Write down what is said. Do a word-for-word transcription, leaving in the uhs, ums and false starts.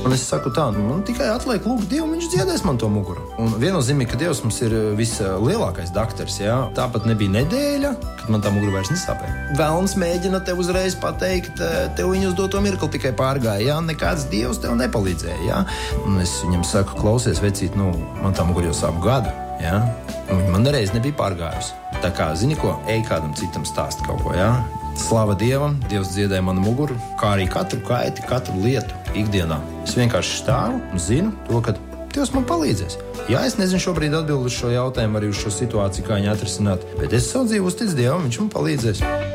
Un es saku tā, man tikai atliek lūgt Dievu, viņš dziedēs man to muguru. Un viennozīmīgi, ka Dievs mums ir vislielākais daktars, jā. Tāpat nebija nedēļa, kad man tā mugura vairs nesāpēja. Velns mēģina tev uzreiz pateikt, tev viņu uz doto mirkli tikai pārgāja, jā. Nekāds Dievs tev nepalīdzēja, jā. Un es viņam saku, klausies, vecīt, nu, man tā mugura jau sāp gadu, jā. Un viņa man nereiz nebija pārgājusi. Tā kā, zini ko, ej kādam citam stāst kaut ko, jā. Slava Dievam, Dievs dziedēja manu muguru, kā arī katru kaiti, katru lietu ikdienā. Es vienkārši stāvu un zinu to, ka Dievs man palīdzēs. Jā, es nezinu šobrīd atbildu uz šo jautājumu, arī uz šo situāciju, kā viņu atrisināt, bet es savu dzīvi uzticu Dievam, viņš man palīdzēs.